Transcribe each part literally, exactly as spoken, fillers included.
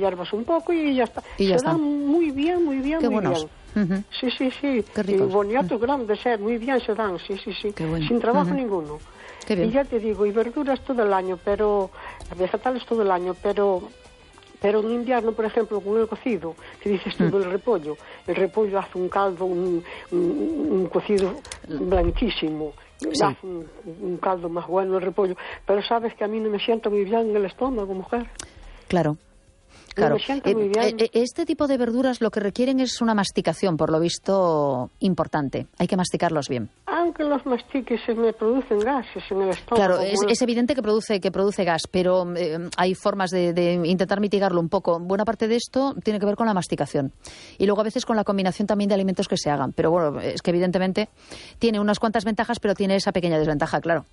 hierbas un poco y ya está. Y ya se está. dan muy bien, muy bien, Qué muy buenos. bien. Uh-huh. Sí, sí, sí. Qué ricos. Y boniatos uh-huh. grandes, eh, muy bien se dan, sí, sí, sí. Qué bueno. Sin trabajo uh-huh. ninguno. Qué bien. Y ya te digo, y verduras todo el año, pero vegetales todo el año, pero pero en invierno, por ejemplo, con el cocido, que dices tú mm. del repollo, el repollo hace un caldo, un, un, un cocido blanquísimo, sí. hace un, un caldo más bueno el repollo, pero sabes que a mí no me sienta muy bien en el estómago, mujer. Claro. Claro, no eh, eh, este tipo de verduras lo que requieren es una masticación, por lo visto, importante. Hay que masticarlos bien. Aunque los mastiques se me producen gases en el estómago. Claro, es, es evidente que produce que produce gas, pero eh, hay formas de, de intentar mitigarlo un poco. Buena parte de esto tiene que ver con la masticación. Y luego a veces con la combinación también de alimentos que se hagan. Pero bueno, es que evidentemente tiene unas cuantas ventajas, pero tiene esa pequeña desventaja, claro.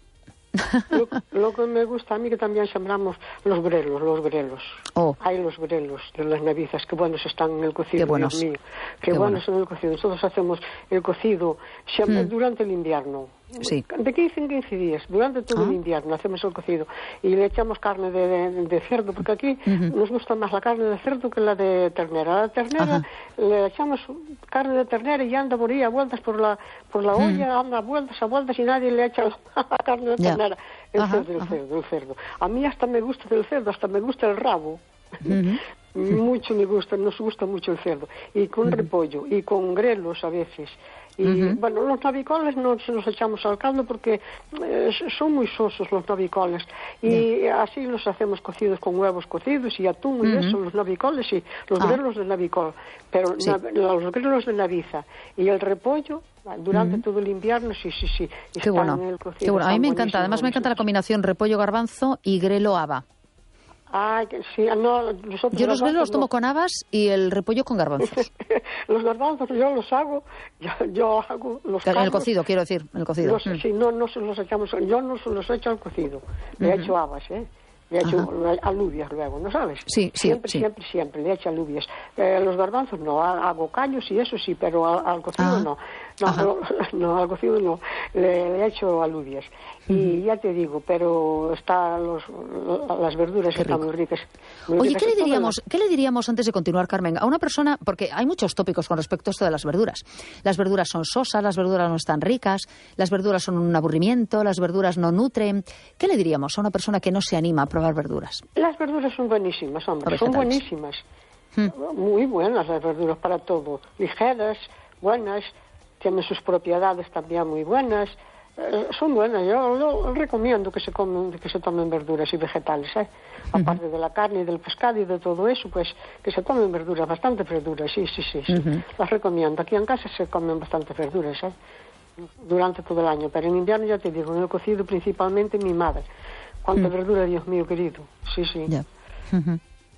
Lo, lo que me gusta a mí que también sembramos los grelos, los grelos. Oh. Hay los grelos de las navizas, que buenos están en el cocido, qué buenos. Dios mío. Qué, qué buenos en el cocido. Nosotros hacemos el cocido siempre mm. durante el invierno. Sí. De quince en quince días, durante todo ah. el invierno hacemos el cocido. Y le echamos carne de, de, de cerdo, porque aquí uh-huh. nos gusta más la carne de cerdo que la de ternera. A la ternera Ajá. le echamos carne de ternera y anda por ahí a vueltas por la, por la olla, uh-huh. anda a vueltas, a vueltas y nadie le echa la carne de ternera. El Ajá. cerdo, el cerdo, el cerdo. A mí hasta me gusta el cerdo, hasta me gusta el rabo. Uh-huh. Mucho me gusta, nos gusta mucho el cerdo. Y con uh-huh. repollo, y con grelos a veces. Y uh-huh. bueno, los navicoles no se los echamos al caldo porque eh, son muy sosos los navicoles. Y yeah. así los hacemos cocidos con huevos cocidos y atún uh-huh. y eso, los navicoles y los ah. grelos de navicol. Pero sí. na, los grelos de naviza y el repollo durante uh-huh. todo el invierno, sí, sí, sí. Qué bueno. En el cocido, Qué bueno. A mí me encanta, además buenísimo. me encanta la combinación repollo garbanzo y grelo haba. Ah, sí, no, yo los grelos los tomo no. con habas y el repollo con garbanzos. Los garbanzos yo los hago, yo, yo hago los En el cocido, quiero decir, en el cocido. Los, mm. Sí, no, no se los echamos, yo no se los echo al cocido, le uh-huh. echo habas, ¿eh? Le echo Ajá. alubias luego, ¿no sabes? Sí, sí, siempre, sí. siempre, siempre le echo alubias. Eh, los garbanzos no, hago caños y eso sí, pero al, al cocido ah. no. No, no, no, al cocido no, le, le echo alubias. Y uh-huh. ya te digo, pero está los, las verduras Qué están rico. muy ricas. Muy Oye, ricas ¿qué le diríamos, ¿qué le diríamos antes de continuar, Carmen? A una persona, porque hay muchos tópicos con respecto a esto de las verduras. Las verduras son sosas, las verduras no están ricas, las verduras son un aburrimiento, las verduras no nutren. ¿Qué le diríamos a una persona que no se anima a probar verduras? Las verduras son buenísimas, hombre, son buenísimas. Hmm. Muy buenas las verduras para todo. Ligeras, buenas, tienen sus propiedades también muy buenas. Eh, son buenas, yo, yo recomiendo que se comen, que se tomen verduras y vegetales, ¿eh? Uh-huh. Aparte de la carne y del pescado y de todo eso, pues que se tomen verduras, bastantes verduras, sí, sí, sí, sí. Uh-huh. Las recomiendo. Aquí en casa se comen bastantes verduras, ¿eh? Durante todo el año, pero en invierno ya te digo, en el cocido principalmente mi madre. Cuánta uh-huh. verdura, Dios mío querido, sí, sí. Yeah. Uh-huh.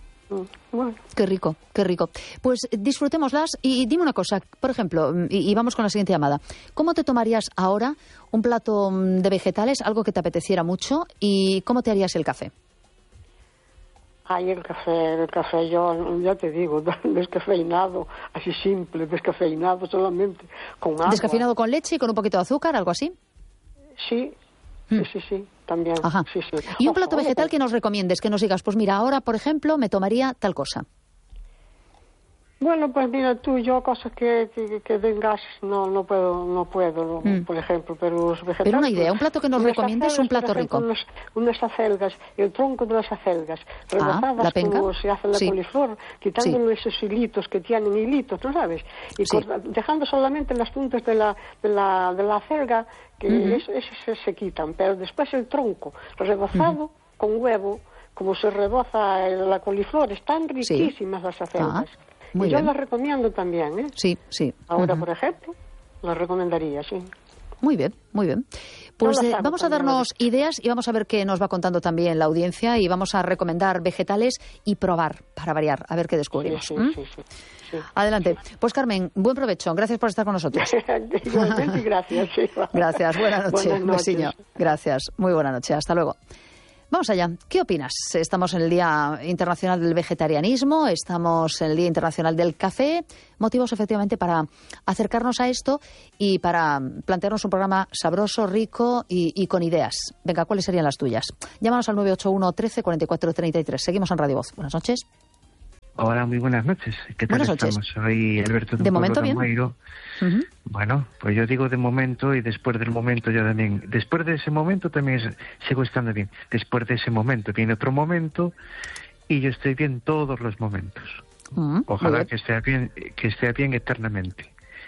Bueno. Qué rico, qué rico. Pues disfrutémoslas y, y dime una cosa, por ejemplo, y, y vamos con la siguiente llamada. ¿Cómo te tomarías ahora un plato de vegetales, algo que te apeteciera mucho, y cómo te harías el café? Ay, el café, el café, yo ya te digo, descafeinado, así simple, descafeinado solamente, con agua. ¿Descafeinado con leche y con un poquito de azúcar, algo así? Sí. Sí, sí, sí, también. Ajá. Sí, sí. Y un plato vegetal que nos recomiendes, que nos digas, pues mira, ahora, por ejemplo, me tomaría tal cosa. Bueno, pues mira tú, yo cosas que, que, que den gas no, no puedo, no puedo, mm. por ejemplo, pero los vegetales... Pero una idea, un plato que nos recomiendes, un plato ejemplo, rico. Unos, unas acelgas, el tronco de las acelgas, rebozadas ah, ¿la penca? como se hace la sí. coliflor, quitándole sí. esos hilitos que tienen hilitos, ¿no sabes? Y sí. corta, dejando solamente las puntas de la, de la, de la acelga, que uh-huh. esos eso se, se quitan, pero después el tronco, rebozado uh-huh. con huevo, como se reboza la coliflor, están riquísimas sí. las acelgas. Ah. Muy y yo bien. las recomiendo también, ¿eh? Sí, sí. Ahora, uh-huh. por ejemplo, las recomendaría, sí. Muy bien, muy bien. Pues eh, vamos a darnos ideas y vamos a ver qué nos va contando también la audiencia y vamos a recomendar vegetales y probar, para variar, a ver qué descubrimos. Sí, ¿Mm? sí, sí, sí. Adelante. Pues Carmen, buen provecho. Gracias por estar con nosotros. Igualmente, gracias. Sí. Gracias, buena noche. Buenas noches. Besiño. Gracias, muy buena noche. Hasta luego. Vamos allá. ¿Qué opinas? Estamos en el Día Internacional del Vegetarianismo, estamos en el Día Internacional del Café. Motivos, efectivamente, para acercarnos a esto y para plantearnos un programa sabroso, rico y, y con ideas. Venga, ¿cuáles serían las tuyas? Llámanos al nueve ocho uno, trece, cuarenta y cuatro, treinta y tres. Seguimos en Radio Voz. Buenas noches. Hola, muy buenas noches. ¿Qué tal buenas estamos? Noches. Soy Alberto de, de un momento pueblo bien. de uh-huh. Bueno, pues yo digo de momento y después del momento yo también. Después de ese momento también es, sigo estando bien. Después de ese momento viene otro momento y yo estoy bien todos los momentos. Uh-huh. Ojalá que esté bien, que esté bien eternamente.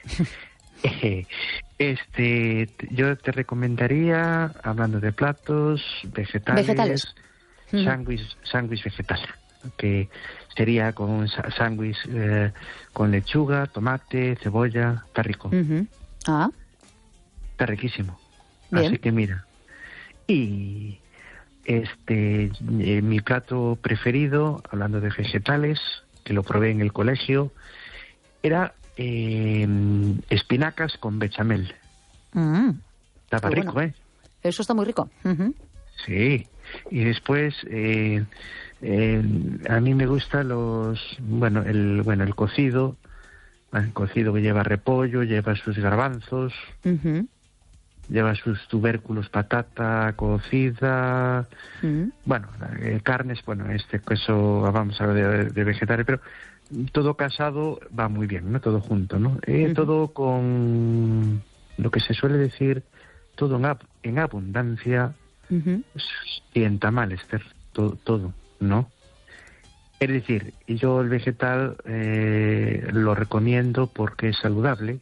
este, yo te recomendaría, hablando de platos, vegetales, vegetales. Uh-huh. sándwich, sándwich vegetal, que sería con un sándwich eh, con lechuga, tomate, cebolla, está rico. Uh-huh. Ah. Está riquísimo. Bien. Así que mira. Y este eh, mi plato preferido, hablando de vegetales, que lo probé en el colegio, era eh, espinacas con bechamel. Mm. Estaba Muy rico, bueno. ¿eh? Eso está muy rico. Uh-huh. Sí. Y después eh, eh, a mí me gusta los bueno el bueno el cocido, el cocido que lleva repollo, lleva sus garbanzos, uh-huh. lleva sus tubérculos, patata cocida, uh-huh. bueno eh, carnes, bueno este queso vamos a ver de, de vegetales, pero todo casado va muy bien, ¿no? Todo junto, ¿no? Eh, uh-huh. Todo con lo que se suele decir, todo en, ab- en abundancia. Uh-huh. Y en tamales, todo, todo, ¿no? Es decir, yo el vegetal eh, lo recomiendo porque es saludable,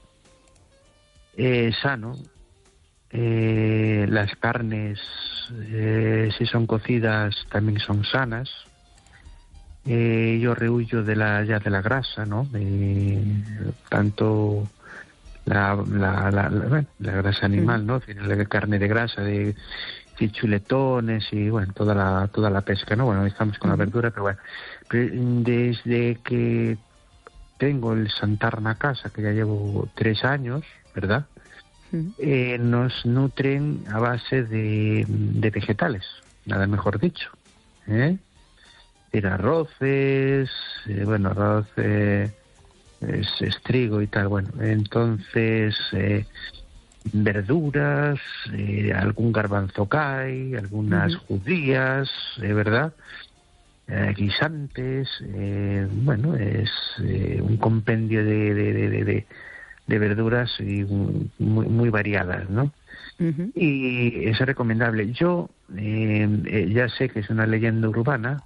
es sano, eh, las carnes, eh, si son cocidas, también son sanas. Eh, yo rehuyo de la ya de la grasa, ¿no? Eh, tanto la la, la, la, bueno, la grasa animal, uh-huh. ¿no? La carne de grasa, de, de chuletones y bueno, toda la toda la pesca, ¿no? Bueno, estamos con uh-huh. la verdura, pero bueno, desde que tengo el Santarna a casa, que ya llevo tres años, ¿verdad? Uh-huh. Eh, nos nutren a base de, de vegetales, nada mejor dicho, ¿eh? Ir arroces, eh, bueno, arroz eh, es, es trigo y tal, bueno, entonces eh, verduras, eh, algún garbanzo cae, algunas uh-huh. judías, eh, ¿verdad? Eh, guisantes, eh, bueno, es eh, un compendio de, de, de, de, de verduras y muy, muy variadas, ¿no? Uh-huh. Y es recomendable. Yo eh, eh, ya sé que es una leyenda urbana.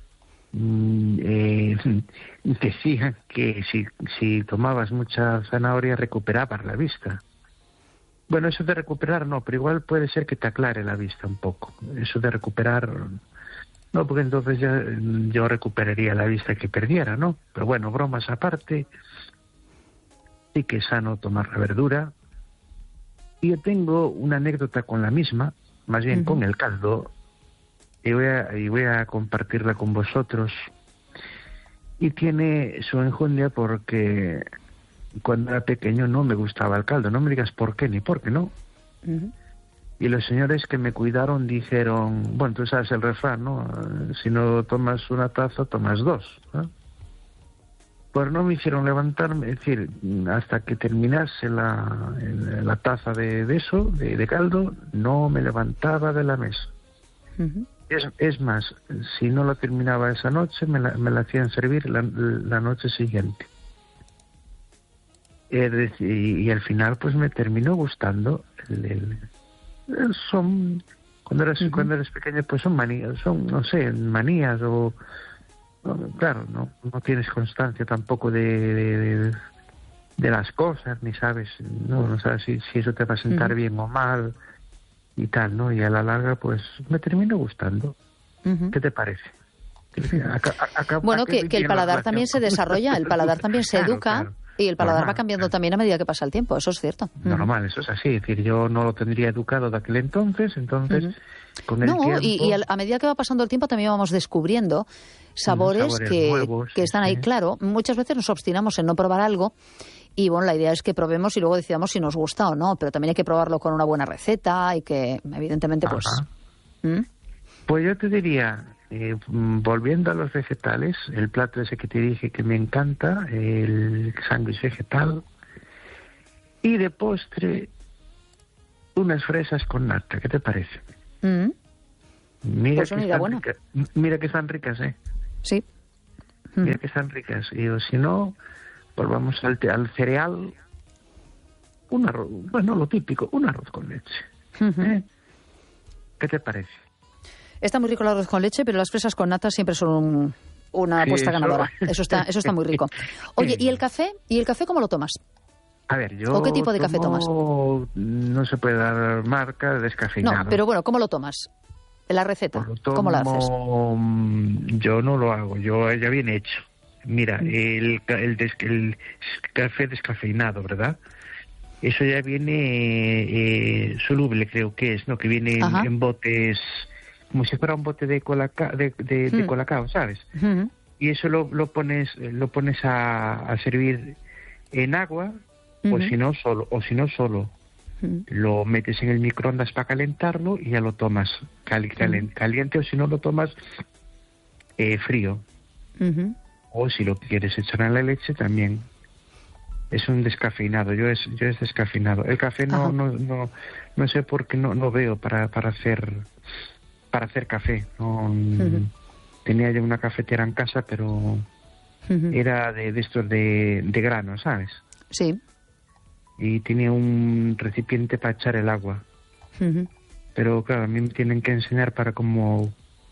Eh, decían que si, si tomabas mucha zanahoria recuperabas la vista. Bueno, eso de recuperar no, pero igual puede ser que te aclare la vista un poco. Eso de recuperar no, porque entonces ya yo recuperaría la vista que perdiera, ¿no? Pero bueno, bromas aparte, sí que es sano tomar la verdura. Y yo tengo una anécdota con la misma, más bien uh-huh. con el caldo. Y voy, a, y voy a compartirla con vosotros. Y tiene su enjundia porque cuando era pequeño no me gustaba el caldo. No me digas por qué ni por qué no. Uh-huh. Y los señores que me cuidaron dijeron, bueno, tú sabes el refrán, ¿no? Si no tomas una taza, tomas dos, ¿no? Pues no me hicieron levantarme, es decir, hasta que terminase la, la taza de, de eso, de, de caldo, no me levantaba de la mesa. Uh-huh. Es, es más, si no lo terminaba esa noche, me la, me la hacían servir la, la noche siguiente. Es decir, y, y al final, pues me terminó gustando. El, el, el, son cuando eres uh-huh. cuando eres pequeño, pues son manías, son no sé, manías o no, claro, no no tienes constancia tampoco de, de, de, de las cosas, ni sabes, no, no sabes si, si eso te va a sentar uh-huh. bien o mal. Y tal, ¿no? Y a la larga, pues, me terminó gustando. Uh-huh. ¿Qué te parece? Acá, acá, bueno, que, que el paladar también se desarrolla, el paladar también se claro, educa claro. y el paladar Normal, va cambiando claro. también a medida que pasa el tiempo, eso es cierto. Normal, uh-huh. eso es así. Es decir, yo no lo tendría educado de aquel entonces, entonces, uh-huh. con el no, tiempo... y, y a medida que va pasando el tiempo también vamos descubriendo sabores, sabores que, nuevos, que están sí. ahí, claro. Muchas veces nos obstinamos en no probar algo. Y bueno, la idea es que probemos y luego decidamos si nos gusta o no, pero también hay que probarlo con una buena receta y que, evidentemente, pues... ¿Mm? Pues yo te diría, eh, volviendo a los vegetales, el plato ese que te dije que me encanta, el sándwich vegetal, y de postre, unas fresas con nata, ¿qué te parece? ¿Mm? Mira, pues que están bueno. rica, mira que están ricas, ¿eh? Sí. mira que están ricas. Y o si no, volvamos al, al cereal, un arroz, bueno, lo típico, un arroz con leche. Uh-huh. ¿Eh? ¿Qué te parece? Está muy rico el arroz con leche, pero las fresas con nata siempre son un, una sí, apuesta eso... ganadora. Eso está, eso está muy rico. Oye, ¿y el café? ¿Y el café cómo lo tomas? A ver, yo ¿O qué tipo de café tomas? No se puede dar marca, descafeinado. No, pero bueno, ¿cómo lo tomas? La receta, Pues tomo, ¿cómo la haces? Yo no lo hago, yo ya viene hecho. Mira, el, el, des, el café descafeinado, ¿verdad? Eso ya viene eh, soluble, creo que es, ¿no? Que viene en, en botes, como si fuera un bote de, colaca, de, de, de mm. colacao, ¿sabes? Mm-hmm. Y eso lo, lo pones lo pones a, a servir en agua, mm-hmm. o si no solo, o si no solo. Lo metes en el microondas para calentarlo y ya lo tomas cali- cali- caliente, o si no lo tomas eh, frío. Uh-huh. O si lo quieres echar en la leche también. Es un descafeinado, yo es yo es descafeinado. El café no no, no no sé por qué no no veo para para hacer para hacer café. No, uh-huh. Tenía yo una cafetera en casa, pero uh-huh. era de, de estos de, de grano, ¿sabes? Sí. Y tiene un recipiente para echar el agua. Uh-huh. Pero claro, a mí me tienen que enseñar para cómo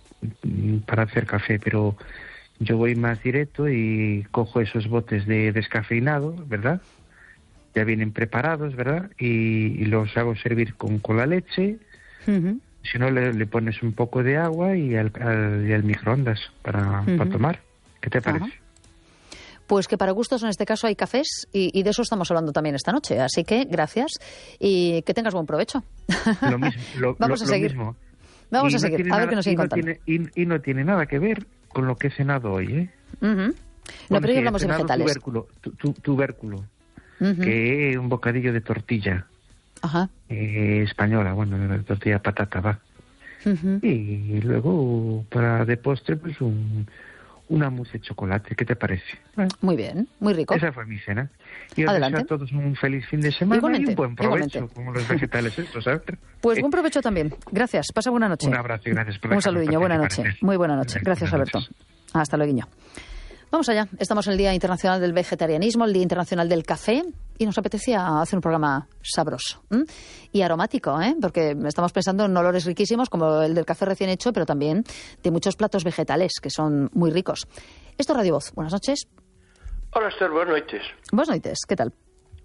para hacer café, pero yo voy más directo y cojo esos botes de descafeinado, ¿verdad? Ya vienen preparados, ¿verdad? Y, y los hago servir con, con la leche. Uh-huh. Si no, le, le pones un poco de agua y al, al, y al microondas para, uh-huh. para tomar. ¿Qué te parece? Uh-huh. Pues que para gustos en este caso hay cafés y, y de eso estamos hablando también esta noche. Así que gracias y que tengas buen provecho. Lo mismo. Lo, Vamos lo, a seguir. Lo mismo. Vamos y a no seguir. A nada, ver qué nos siguen no contando. Tiene, y, y no tiene nada que ver con lo que he cenado hoy, ¿eh? Uh-huh. No, bueno, pero sí, hoy hablamos de vegetales. Tubérculo, tu, tu, tubérculo uh-huh. que es un bocadillo de tortilla. Ajá. Eh, española, bueno, de tortilla de patata, va. Uh-huh. Y luego, para de postre, pues un... una mousse de chocolate, ¿qué te parece? Bueno, muy bien, muy rico. Esa fue mi cena. Y os Adelante. deseo a todos un feliz fin de semana igualmente, y un buen provecho, igualmente. como los vegetales estos, ¿sabes? Pues buen provecho también. Gracias, pasa buena noche. Un abrazo y gracias por un saludinho, buena noche. Muy buena noche. Gracias, Alberto. Hasta luego. Vamos allá. Estamos en el Día Internacional del Vegetarianismo, el Día Internacional del Café, y nos apetecía hacer un programa sabroso ¿eh? y aromático, ¿eh? Porque estamos pensando en olores riquísimos como el del café recién hecho, pero también de muchos platos vegetales que son muy ricos. Esto es Radio Voz. Buenas noches. Hola, Esther, buenas noches. Buenas noches, ¿qué tal?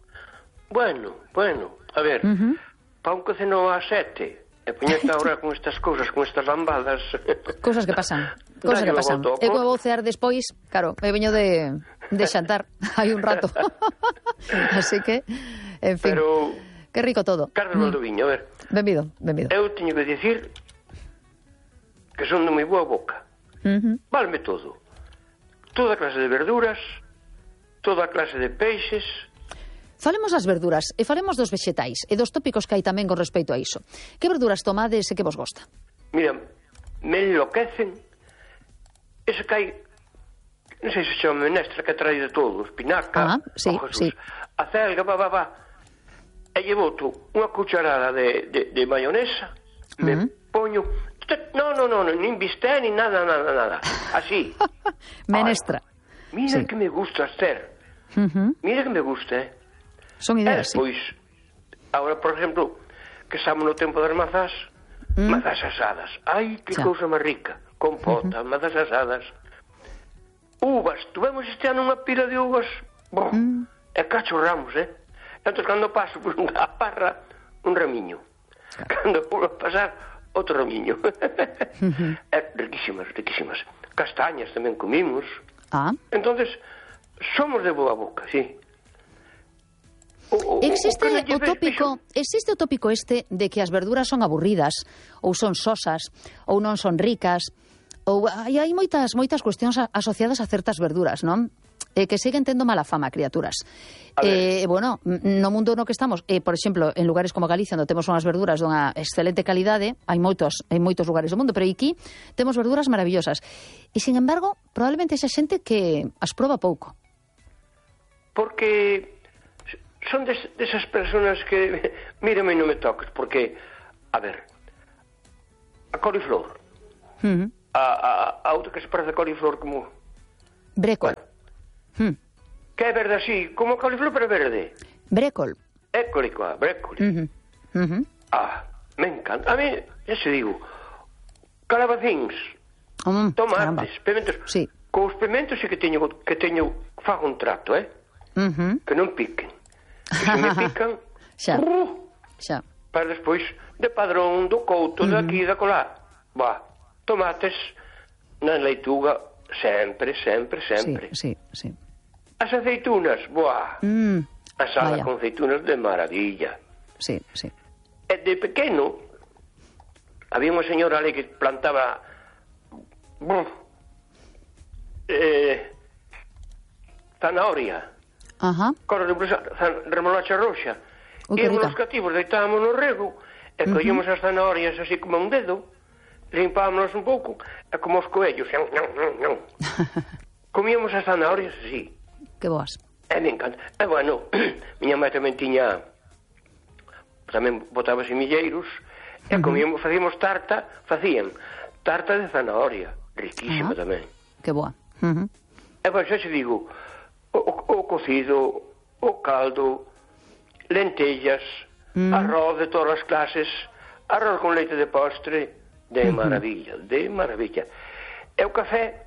Bueno, bueno, a ver, uh-huh. para un que cenó a sete, e poñete ahora con estas cousas, con estas lambadas... Cosas que pasan, cosas que pasan. Eu vou vocear despois, claro, me veño de, de xantar hai un rato. Así que, en fin, pero, que rico todo. Carlos Valdoviño, a ver. Benvido, benvido. Eu teño que dicir que son de moi boa boca. Uh-huh. Valme todo. Toda clase de verduras, toda clase de peixes... Falemos das verduras e falemos dos vexetais e dos tópicos que hai tamén con respecto a iso. Que verduras tomades e que vos gosta? Mira, me enloquecen ese que hai, non sei se chama menestra, que trae de todo, espinaca, ah, sí, oh, sí. a celga, va, va, va. E lle boto unha cucharada de, de, de mayonesa, uh-huh. me poño... No, no, no, nin bisté, nin nada, nada, nada. Así. Menestra. Ay, mira sí. que me gusta, Esther. Uh-huh. Mira que me gusta, eh. Son ideas, eh, pois, sí. Ahora, por exemplo, que estamos no tempo das mazás, mm. mazás asadas. Ai, que cousa máis rica. Compota, uh-huh. mazás asadas. Uvas. Tuvemos este ano unha pila de uvas. Bom, mm. e cachorramos, eh. Entón, cando paso por unha parra, un ramiño. Claro. Cando vou a pasar, outro ramiño. Uh-huh. eh, riquísimas, riquísimas. Castañas tamén comimos. Ah. Entonces, somos de boa boca, sí. O, o, existe o, o tópico, existe o tópico este de que as verduras son aburridas ou son sosas ou non son ricas ou hai, hai moitas moitas cuestións asociadas a certas verduras, non? Eh, que seguen tendo mala fama, criaturas. Eh, bueno, no mundo no que estamos, eh, por exemplo, en lugares como Galicia, onde temos unhas verduras dunha excelente calidade, hai moitos, hai moitos lugares do mundo, pero aquí temos verduras maravillosas. E, sin embargo, probablemente esa xente que as proba pouco. Porque son des, desas personas que mírame e non me toques, porque a ver, a coliflor uh-huh. a, a, a outra que se parece a coliflor como Brécol. Bueno, hmm. Que é verde así, como a coliflor, pero verde. Brécol. École, coa, brécole. Uh -huh. Uh -huh. Ah, me encanta. A mí, ya se digo, calabacíns, mm, tomates, caramba. Pimentos. Sí. Con os pimentos sí que teño, que teño, fago un trato, eh? Uh -huh. Que non piquen. Que se me pican, xa. Uh, xa. Para despois, de padrón, do couto, uh -huh. daqui, da colar. Bah, tomates na leituga, sempre, sempre, sempre. Sí, sí, sí. As aceitunas, buah. Mm. A sala Vaya. Con aceitunas de maravilla. Sí, sí. E de pequeno, había unha señora ali que plantaba buf, eh, zanahoria. Ajá. Corre de brusa, remolacha roxa. Uy, íamos os cativos, deitábamos no rego, e uh -huh. collíamos as zanahorias así como un dedo, limpámonos un pouco, e como os coellos, non, non, non, non. Comíamos as zanahorias así. Que boas. E me encanta. E bueno, miña mãe tamén tiña, tamén botaba semilleiros, e uh -huh. comíamos, facíamos tarta, facían tarta de zanahoria, riquísima uh -huh. tamén. Que boa. Uh -huh. E bueno, xa se digo, o, o, o cocido, o caldo, lentellas, uh -huh. arroz de todas as clases, arroz con leite de postre, de uh -huh. maravilla, de maravilla. E o café,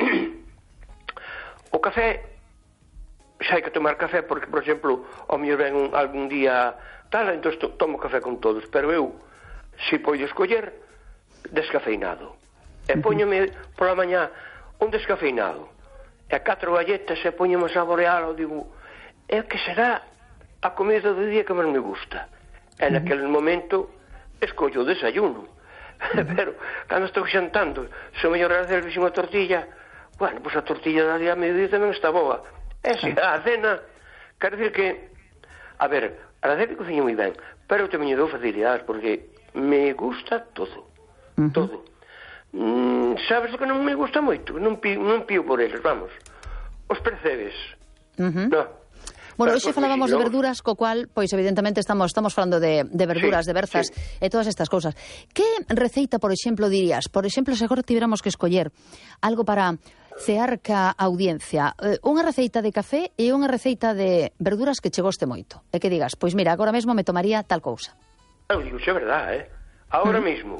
o café, xa hai que tomar café porque, por exemplo, ao mellor ven un, algún día tal, entón to, tomo café con todos, pero eu, se podo escoller, descafeinado. E póñome pola mañá un descafeinado, e catro galletas e póñome a saborealo, digo, é que será a comida do día que máis me gusta. E naquele momento escollo o desayuno. Pero, cando estou xantando, se o mellor Araceli fixe unha tortilla, bueno, pois a tortilla da día a mediodía tamén está boa. E se a cena, quero dicir que, a ver, Araceli cociña moi ben, pero tamén lle dou facilidades, porque me gusta todo, uh -huh. todo. Mm, sabes o que non me gusta moito? Non pío, non pío por eles, vamos. Os percebes. Uh -huh. No. Bueno, hoxe falábamos de verduras, co cual, pois evidentemente estamos estamos falando de, de verduras, sí, de berzas, sí. e todas estas cousas. Que receita, por exemplo, dirías? Por exemplo, se agora tiveramos que escoller algo para cear ca audiencia, eh, unha receita de café e unha receita de verduras que che goste moito. E que digas, pois mira, agora mesmo me tomaría tal cousa. Eu digo, é verdade, eh? Agora uh -huh. mesmo,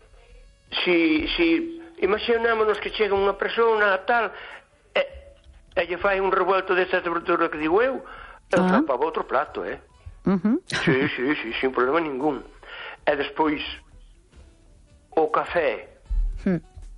si, si imaginámonos que chega unha persona tal, e, e lle fai un revuelto destas de verdura que digo eu, eu uh -huh. tapaba outro plato, eh? Uh -huh. Sí, sí, sí, sin problema ningún. E despois, o café, uh -huh.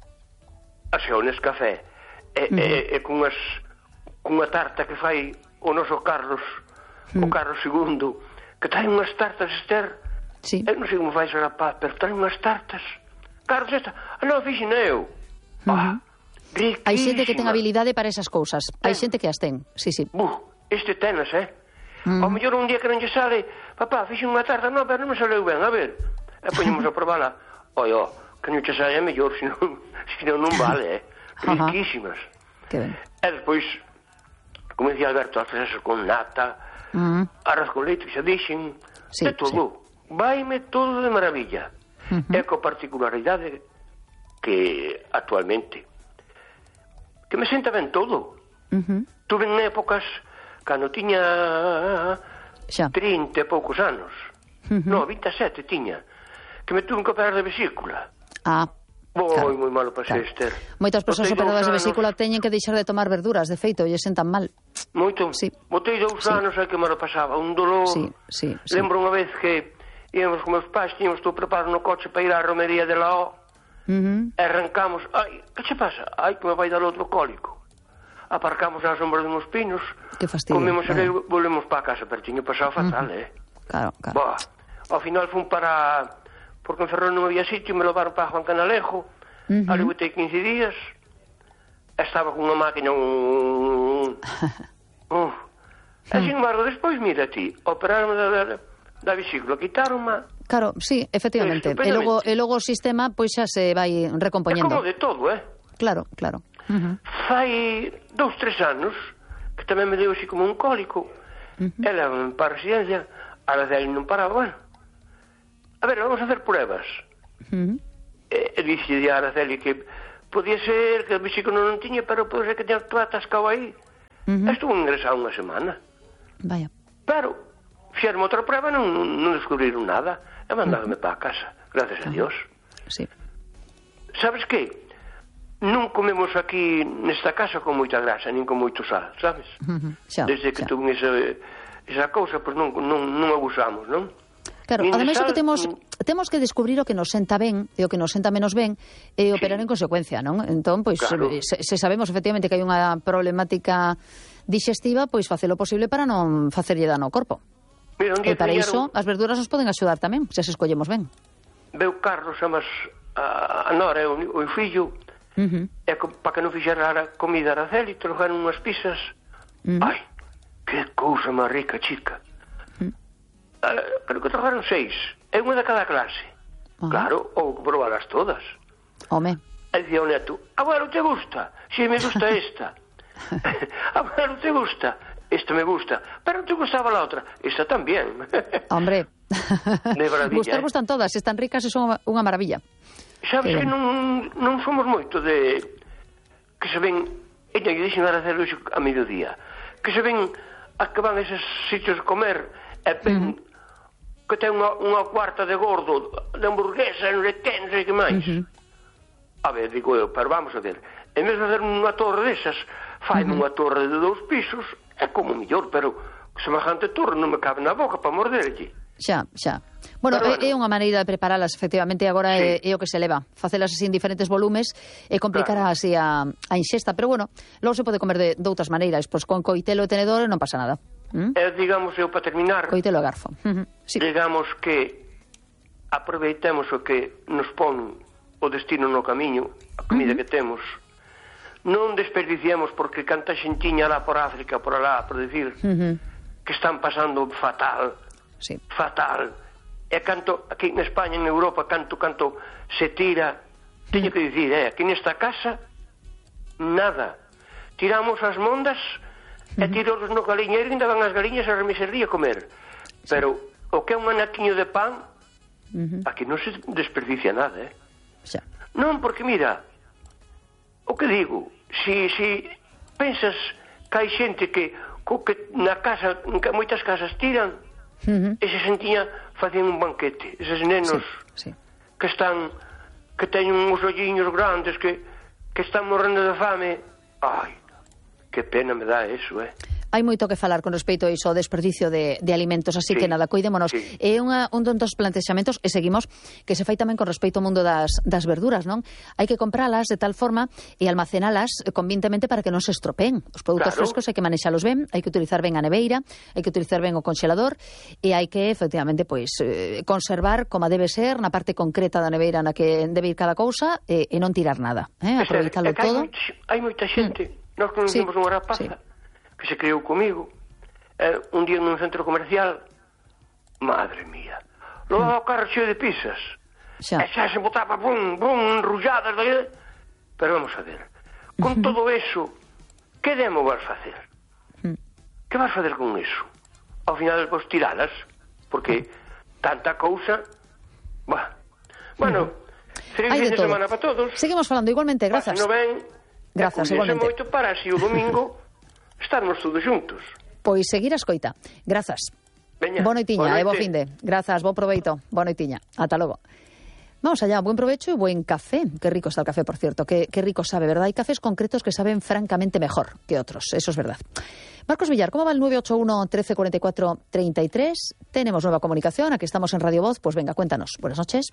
a xeones café, e, uh -huh. e, e cunhas, cunha tarta que fai o noso Carlos, uh -huh. o Carlos segundo, que trae unhas tartas, Esther, sí. eu non sei como fai ser rapaz, pero trae unhas tartas. Carlos, esta, ah, non, fixen eu. Uh -huh. Ah, riquísima. Hai xente que ten habilidade para esas cousas, hai xente que as ten, sí, sí. Buh, este tenas, eh? Uh -huh. Ao mellor un día que non lle sale, papá, fixen unha tarta, non, pero non me saleu ben, a ver. E poñemos a probala, oi, ó, que non che sale mellor, senón, senón non vale, eh? Riquísimas. Que ben. E despois, como dicía Alberto, as fresas con nata, uh -huh. arroz con leite, xa dixen, sí, de todo. Sí. Vaime todo de maravilla. Uh -huh. E co particularidade que actualmente que me senta ben todo. Uh -huh. Tuve en épocas cando tiña xa. trinta e poucos anos. Uh -huh. No, vinte e sete tiña, que me tuve que operar de vesícula. Ah. Moi, claro, moi malo para claro. Esther. Moitas persoas operadas de vesícula teñen que deixar de tomar verduras, de feito, lle sentan mal. Moito. Sí. Botei dous sí. anos aí que me lo pasaba, un dolor. Sí, sí, sí. Lembro unha vez que íamos con meus pais, tiñamos todo preparado no coche para ir á romería de la O, uh -huh. e arrancamos, ai, que che pasa? Ai, que me vai dar outro cólico. Aparcamos á sombra de uns pinos, que fastidio, comemos eh. e volvemos para casa, pero tiño pasado fatal, uh -huh. eh? Claro, claro. Boa. Ao final fun para, porque en Ferrol non había sitio, me levaron para Juan Canalejo, uh -huh. ali botei quince días, estaba con unha máquina, un... uh. E, sin embargo, despois, mira ti, operaron da, da, da vesícula, quitaronma. Claro, sí, efectivamente. E logo, e logo o sistema, pois xa se vai recompoñendo. É como de todo, eh? Claro, claro. Uh -huh. Fai dous, tres anos que tamén me deu así como un cólico. Uh -huh. Ela para a residencia, a Araceli non paraba, bueno. A ver, vamos a hacer pruebas. Uh -huh. E, e dixe a Araceli que podía ser que a vesícula non tiña, pero pode ser que tenha todo atascado aí. Uh-huh. Estuvo ingresado unha semana. Vaya. Pero, fixeron outra prueba, non, non descubriron nada, e mandáronme uh-huh. para a casa, gracias uh-huh. a Dios. Sí. Sabes que? Non comemos aquí nesta casa con moita grasa, nin con moito sal, sabes? Uh-huh. Xa, Desde que xa. tuve esa, esa cousa, pois non, non, non abusamos, non? Claro, ademais o que temos temos que descubrir o que nos senta ben e o que nos senta menos ben e operar sí. en consecuencia, non? Entón, pois, claro. se, se sabemos efectivamente que hai unha problemática dixestiva, pois facelo posible para non facerlle dano ao corpo. Mira, un día e para iso, as verduras nos poden axudar tamén, se as escollemos ben. Veu Carlos, amas a, a Nora e o, o fillo, uh-huh. e para que non fixera a comida a Araceli, trouxeron unhas pizzas. Uh-huh. Ai, que cousa máis rica, chica. Uh, creo que trabajaron seis, é unha de cada clase. Uh-huh. Claro, ou probalas todas. Home. E dicía o neto, abuelo, te gusta? Si, sí, me gusta esta. Abuelo, te gusta? Esta me gusta. Pero te gustaba la otra. Esta también. Hombre. De maravilla. Gustar, eh? gustan todas, están ricas e son unha maravilla. Sabes que, que non, non somos moito de... Que se ven... Ella que dixen a hacer hoxe a mediodía. Que se ven a que van a esos sitios de comer e ven... Uh-huh. Que ten unha, unha cuarta de gordo, de hamburguesa, non sei que, non sei que máis. Uh-huh. A ver, digo eu, pero vamos a ver, en vez de fazer unha torre desas, faime uh-huh. unha torre de dous pisos, é como mellor, pero semejante torre non me cabe na boca para morderlle. Xa, xa. Bueno, pero, é, é unha maneira de preparalas, efectivamente, agora sí. é, é o que se leva. Facelas así en diferentes volumes e complicar claro. así a, a inxesta, pero bueno, logo se pode comer de, de outras maneiras, pois con coitelo e tenedor non pasa nada. ¿Mm? Eh, digamos, eu para terminar, coitelo e garfo. Uh-huh. Sí. Digamos que aproveitemos o que nos pon o destino no camiño, a comida uh-huh. que temos, non desperdiciemos, porque canta xentiña lá por África, por alá, por decir uh-huh. que están pasando fatal, sí. fatal, e canto aquí en España, en Europa, canto, canto se tira, teño que dicir, eh, aquí nesta casa nada, tiramos as mondas e tirolos no galiñeiro e ainda van as galiñas a remisería a comer. Pero o que é un anaquiño de pan, uh-huh. aquí non se desperdicia nada, eh? Xa. Non, porque mira, o que digo, si, si pensas que hai xente que, que na casa, que moitas casas tiran, uh-huh. e se sentía facían un banquete, eses nenos sí, sí. que están, que teñen uns olliños grandes, que, que están morrendo de fame, ai, que pena me dá eso, eh? Hai moito que falar con respecto a iso, ao desperdicio de, de alimentos, así sí, que nada, coidémonos. Sí. É unha, un dos plantexamentos, e seguimos, que se fai tamén con respecto ao mundo das, das verduras, non? Hai que compralas de tal forma e almacenalas convintemente para que non se estropeen. Os produtos claro. frescos hai que manexalos ben, hai que utilizar ben a neveira, hai que utilizar ben o congelador, e hai que, efectivamente, pois, eh, conservar como debe ser, na parte concreta da neveira na que debe ir cada cousa, e, e non tirar nada, eh? Aproveitalo todo. Hai moita xente, mm. nós conocemos sí. unha rapaza, sí. que se criou comigo, eh, un día nun centro comercial, madre mía, lo daba o carro cheo de pizzas, xa. e xa se botaba, bum, bum, enrulladas, de... pero vamos a ver, con uh-huh. todo eso, que demo vas facer? Uh-huh. Que vas facer con eso? Ao final, vos tiralas, porque tanta cousa, bah. Bueno, uh-huh. feliz fin de, de semana para todos. Seguimos falando igualmente, grazas. Paseno ben, grazas, igualmente. Moito para así o domingo estarmos todos juntos. Pois seguir a escoita. Grazas. Veña, bo noitiña e bo finde. Grazas, bo proveito. Bo noitiña. Ata logo. Vamos allá, buen provecho y buen café. Qué rico está el café, por cierto. Qué, qué rico sabe, ¿verdad? Hay cafés concretos que saben francamente mejor que otros. Eso es verdad. Marcos Villar, ¿cómo va el nueve ocho uno, trece cuarenta y cuatro, treinta y tres? Tenemos nueva comunicación. Aquí estamos en Radio Voz. Pues venga, cuéntanos. Buenas noches.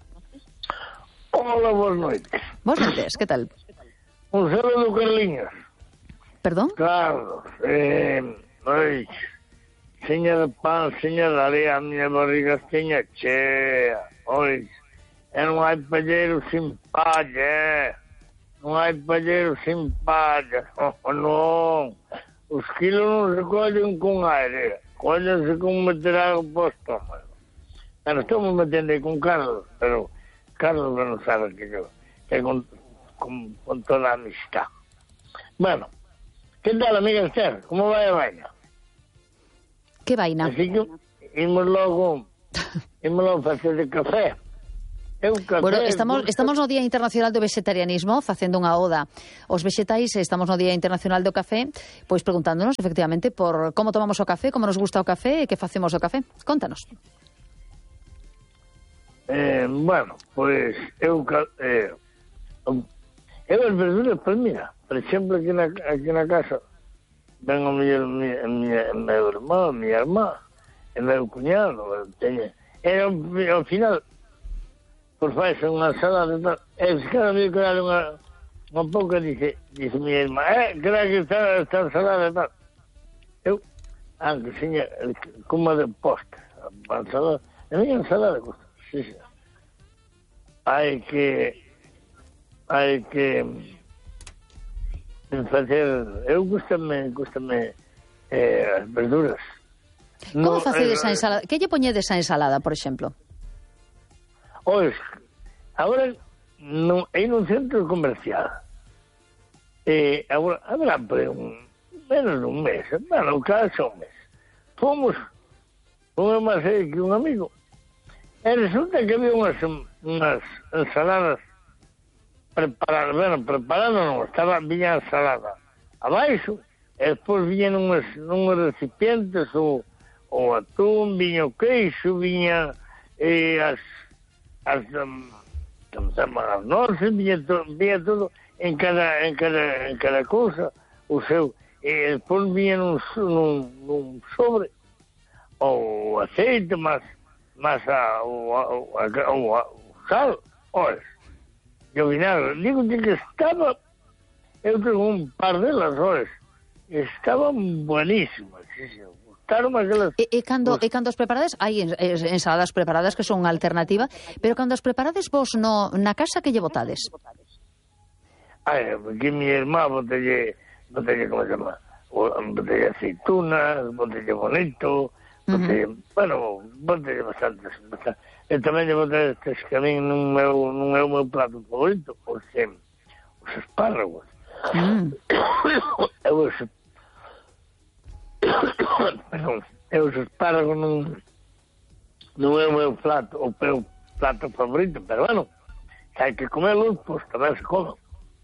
Hola, buenas noches. Buenas noches, ¿qué tal? Un saludo, Carliños. ¿Perdón? Carlos, eh, oi, seña de pan, seña de areia, a miña barriga esteña chea, oi, e non hai palleiro sin palla, non hai palleiro sin palla, oh, non, os kilos non se collen con aire, collense con meter algo para o estómago. Bueno, estamos metendo aí con Carlos, pero Carlos non sabe que yo, que con, con, con toda a amistad. Bueno, ¿qué tal, amiga Esther? ¿Cómo va la vaina? ¿Qué vaina? Así que, imos logo, imos logo facer de café. Eu café... Bueno, estamos, estamos no Día Internacional do Vegetarianismo, facendo unha oda aos vexetais, estamos no Día Internacional do Café, pois preguntándonos, efectivamente, por como tomamos o café, como nos gusta o café e que facemos o café. Contanos. Eh, bueno, pois, eu... Eh, eu as verduras, pois mira, por exemplo, aquí na, aquí na casa, ven o meu, mi, mi, meu irmão, minha irmã, e meu cuñado, teñe... E ao, ao final... por faise unha ensalada e tal, e se cada vez que dale unha, unha pouca, dice, dice minha irmã, eh, creo que está esta ensalada e tal. Eu, antes, seña, como de postre, a ensalada, a minha ensalada gusta, sí, sí. Hai que, hai que facer, eu gustame, gustame eh, as verduras. Como No, facedes a eh, ensalada? Que lle poñedes a ensalada, por exemplo? Ois, agora no, hai nun centro comercial. E agora, habrá por un, menos de un mes, bueno, casi un mes. Fomos unha máis que un amigo. E resulta que había unhas, unhas ensaladas preparadas, bueno, preparadas non, estaba, viña ensalada abaixo, e despois viñan unhas, unhas recipientes, o, o atún, viña o queixo, viña eh, as as um, as noces, vinha, to, vinha todo en cada, en cada, en cada cousa o seu, e depois vinha num, num, num sobre o aceite, mas, mas a, o, a, a, o, a, o sal, olha, e o vinagre, digo-te que estava, eu tenho um par delas, olha, estavam bueníssimas, sí, sí. Aquelas... E, e, cando, e cando as preparades, hai ensaladas preparadas que son unha alternativa, pero cando as preparades vos no, na casa que lle botades? Ai, aquí mi irmá botelle, botelle, como se chama, botelle aceitunas, botelle bonito, botelle, uh -huh. bueno, botelle bastantes, bastante. E tamén lle botelle estes que a mí non é o meu plato favorito, os, os espárragos. Mm. Eu os Perdón, eu os espárragos non, non é o meu plato, o meu plato favorito, pero bueno, se hai que comerlos, pois tamén se comen.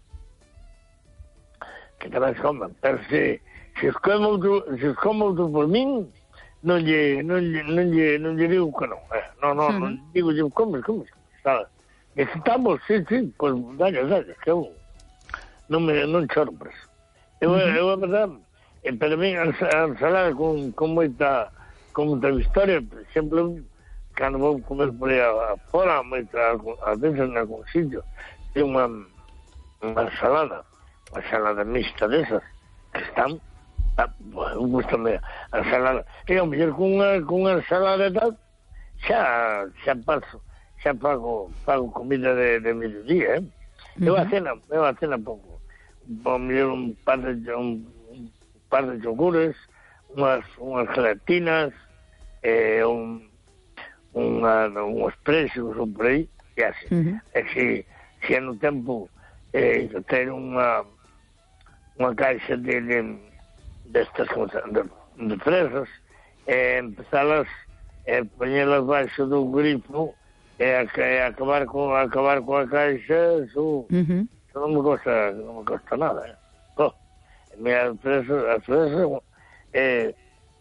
Que tamén se comen, pero se, se os como outro, se os como outro por min, non lle, non lle, non lle, non lle digo que non, eh. non, non, uh -huh. non digo, lle comes, comes, sabes? E se estamos, sí, sí, pois dalle, dalle, que eu non me, non choro por eso. Eu, uh -huh. eu, a verdade, e para mí a ensalada con, con moita con moita historia, por exemplo, cando vou comer por aí fora, moita, a veces en algún sitio, ten unha, unha ensalada, unha ensalada mixta desas, que están, ah, bueno, gustame a ensalada, e ao mellor con unha, con unha ensalada e tal, xa, xa paso, xa pago, pago comida de, de mediodía, eh? Uh -huh. Eu a cena, eu a cena pouco, ao mellor un par de, un, par de yogures, unhas, unhas gelatinas, eh, un, unha, unhos precios ou por aí, e así. Uh -huh. E se, se no tempo eh, ter unha unha caixa de, de destas de, de fresas, e eh, empezalas, e eh, poñelas baixo do grifo, e eh, eh, acabar con acabar con a caixa, eso, uh -huh. eso non me costa, non me costa nada, eh. Mira, as fresas, as fresas eh,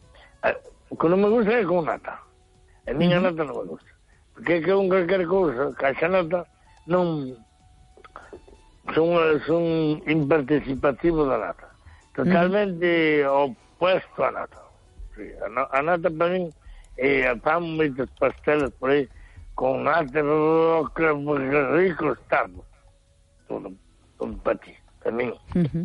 o que non me gusta é con nata. A miña uh -huh. nata non me gusta. Porque é que un calquer cousa, caixa nata, non son, son imparticipativo da nata. Totalmente uh -huh. opuesto a nata. Sí, a, a nata para mí, eh, fan moitos pasteles por aí, con nata, que rico estamos. Todo, todo para ti, para mí. Uh -huh.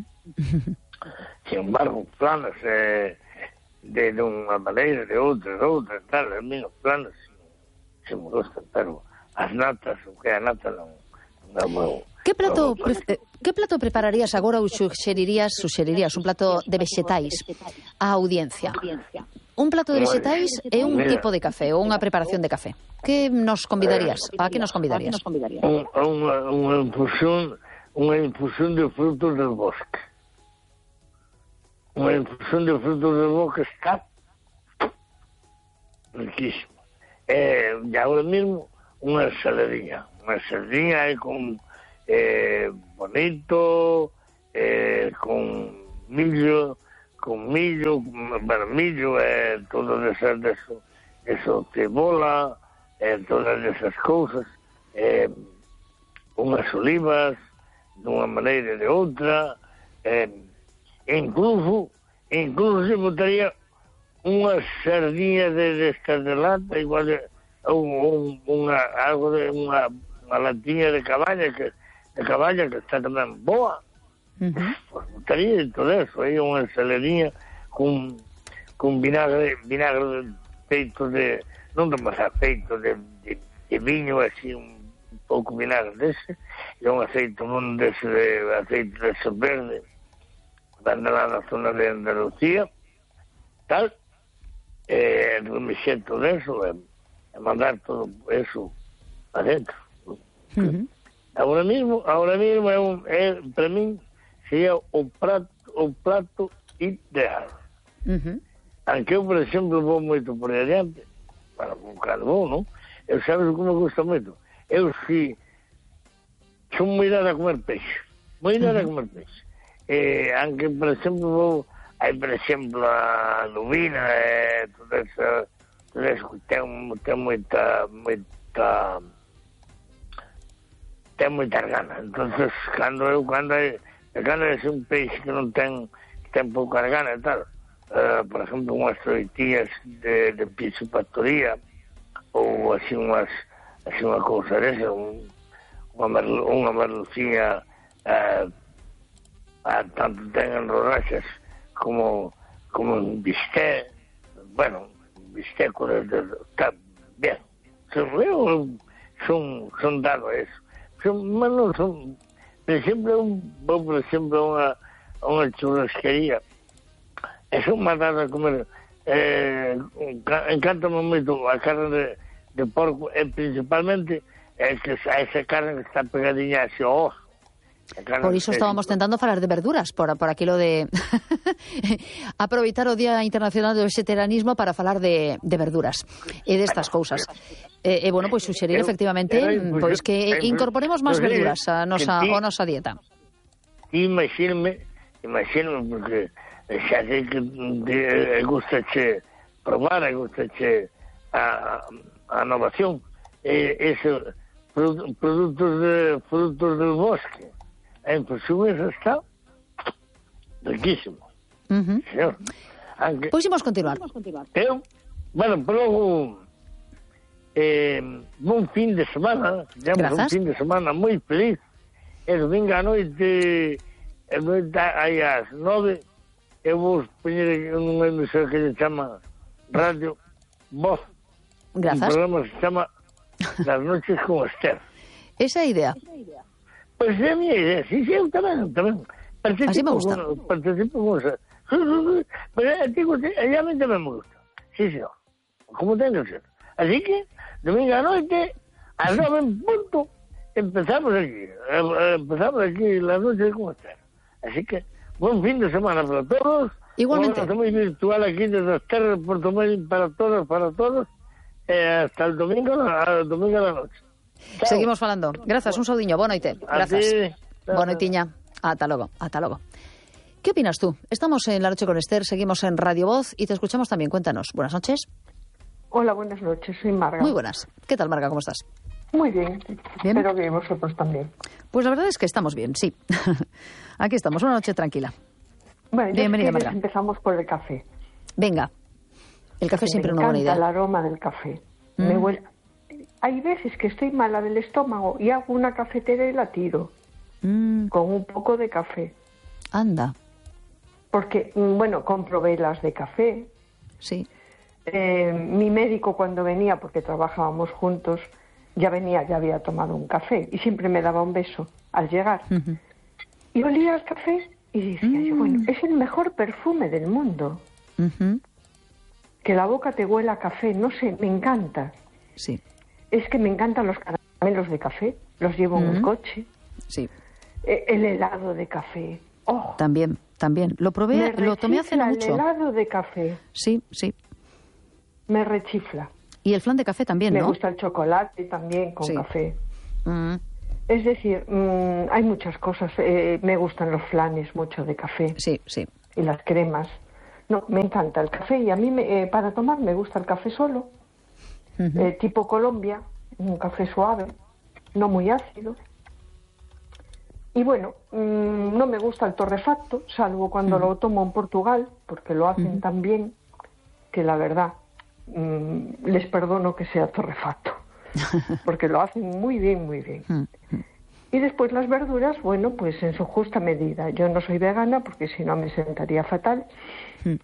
Sin embargo, planos eh, de, de unha maneira, de outra, de outra, tal, a mí os planos se me gustan, pero as natas, o que é a nata non, non meu. Que plato, pre que plato prepararías agora ou suxerirías, suxerirías un plato de vexetais á audiencia? Un plato de vexetais e un tipo de café ou unha preparación de café. Que nos convidarías? A que nos convidarías? Un, unha, unha infusión, unha infusión de frutos del bosque. Unha infusión de frutos del bosque está riquísimo. E, e agora mesmo, unha ensaladinha. unha sardinha e con eh, bonito, eh, con millo, con millo, bueno, millo e eh, todo eso, eso, eso cebola, e eh, todas esas cousas, eh, unhas olivas, dunha maneira e de outra, eh, incluso, incluso se botaría unha sardinha de destas de lata, igual de, un, un, unha, algo de unha, unha latinha de caballa que de caballa que está tamén boa. Uh-huh. Pues botaría todo eso, aí unha ensaladinha con, con vinagre, vinagre feito de, non de masa, feito de, de, de viño, así un, un pouco vinagre dese, e un aceite, un dese de aceite dese verde, dando lá na zona de Andalucía, tal, e remexer todo eso, e, e mandar todo eso adentro. Uh-huh. Ahora mismo, ahora mismo é un, é, para min sería o prato, o prato ideal. Uh-huh. Aunque eu, por exemplo, vou moito por adiante, para un calo vou, non? Eu sabes como me gusta moito. Eu si son moi dado a comer peixe, moi dado uh-huh. a comer peixe. Eh, aunque, por exemplo, vou, hai, por exemplo, a lubina, e eh, todo eso, todo eso, ten, ten moita, moita, ten moita gana. Entonces, cando eu, cando hai, cando é un peixe que non ten, que ten pouca gana e tal, uh, por exemplo, unhas troitillas de, de piscopactoría, ou así unhas, así unha cousa desa, un, unha, merlu, unha merlucinha, uh, a, tanto ten en rodaxas como, como en bisté, bueno, bisté con el, está bien. Son, eu, son, son dado a eso. Son, bueno, son, por exemplo, un, vou, por exemplo, a unha, unha churrasquería, e son máis dado a comer, eh, encántame moito a carne de, de porco, e principalmente é que esa carne que está pegadiña así ao oso. Por iso estábamos tentando falar de verduras, por, por aquilo de aproveitar o Día Internacional do Vegetarianismo para falar de, de verduras e destas cousas. E, eh, bueno, pois pues, suxerir efectivamente pois pues, que incorporemos máis verduras a nosa, a nosa dieta. Imagíname, imagíname, porque xa sei que de, gustache probar, gustache a, a innovación, eh, ese, produtos, de, produtos del bosque. En portugués está riquísimo. Uh-huh. Aunque, pois imos continuar. Eu, bueno, pero logo eh, un fin de semana, digamos, un fin de semana moi feliz. El domingo a noite, el noite aí ás nove, eu vou poñer unha emisión que se chama Radio Voz. Grazas. Un programa que se chama Las Noches con Esther. Esa idea. Pois é a miña idea, sí, sí, eu tamén, tamén. Así me gusta. Con, participo con esa. Pero a ti, a mí tamén me gusta. Sí, sí, como ten que ser. Así que, domingo a noite, a nove en punto, empezamos aquí. Empezamos aquí la noche con Esther. Así que, buen fin de semana para todos. Igualmente. Un muy virtual aquí desde Esther, Puerto Marín, para todos, para todos. Eh, hasta el domingo, el domingo a la noche. Chao. Seguimos falando. Grazas, un saudiño. Boa noite. Grazas. Boa noitiña. Ata logo, ata logo. ¿Qué opinas tú? Estamos en La Noche con Esther, seguimos en Radio Voz y te escuchamos también. Cuéntanos. Buenas noches. Hola, buenas noches. Soy Marga. Muy buenas. ¿Qué tal, Marga? ¿Cómo estás? Muy bien. Bien. Espero que vosotros también. Pues la verdad es que estamos bien, sí. Aquí estamos, una noche tranquila. Bueno, bienvenida, si Marga. Empezamos por el café. Venga. El café sí, siempre es una buena idea. Me encanta el aroma del café. Mm. Me huele... Hay veces que estoy mala del estómago y hago una cafetera y la tiro. Mm. Con un poco de café. Anda. Porque, bueno, compro velas de café. Sí. Eh, mi médico cuando venía, porque trabajábamos juntos, ya venía, ya había tomado un café y siempre me daba un beso al llegar. Uh-huh. Y olía el café y decía mm. yo, bueno, es el mejor perfume del mundo. Uh-huh. Que la boca te huela a café, no sé, me encanta. Sí. Es que me encantan los caramelos de café, los llevo uh-huh. en el coche. Sí. Eh, el helado de café. Oh. También, también. Lo probé, lo tomé hace no mucho. El helado de café. Sí, sí. Me rechifla. Y el flan de café también, me ¿no? Me gusta el chocolate también con sí. café. Mm. Es decir, mmm, hay muchas cosas. Eh, me gustan los flanes mucho de café. Sí, sí. Y las cremas. No, me encanta el café y a mí me, eh, para tomar me gusta el café solo, uh-huh. eh, tipo Colombia, un café suave, no muy ácido. Y bueno, mmm, no me gusta el torrefacto, salvo cuando uh-huh. lo tomo en Portugal, porque lo hacen uh-huh. tan bien que la verdad mmm, les perdono que sea torrefacto, porque lo hacen muy bien, muy bien. Uh-huh. Y después las verduras, bueno, pues en su justa medida. Yo no soy vegana porque si no me sentaría fatal, mm.